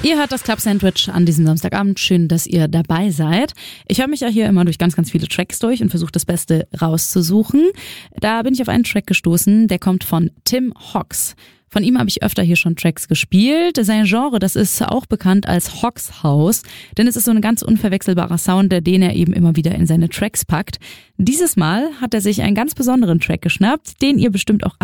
Ihr hört das Club Sandwich an diesem Samstagabend. Schön, dass ihr dabei seid. Ich höre mich ja hier immer durch ganz, ganz viele Tracks durch und versuche das Beste rauszusuchen. Da bin ich auf einen Track gestoßen, der kommt von Tim Hawks. Von ihm habe ich öfter hier schon Tracks gespielt. Sein Genre, das ist auch bekannt als Hawks House, denn es ist so ein ganz unverwechselbarer Sound, den er eben immer wieder in seine Tracks packt. Dieses Mal hat er sich einen ganz besonderen Track geschnappt, den ihr bestimmt auch